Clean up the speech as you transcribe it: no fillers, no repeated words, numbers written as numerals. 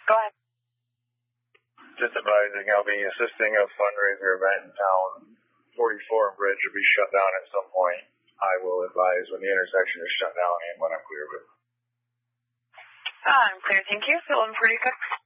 Go ahead. Just advising, I'll be assisting a fundraiser event in town. 44 Bridge will be shut down at some point. I will advise when the intersection is shut down and when I'm clear of it. I'm clear, thank you. Phil and 46.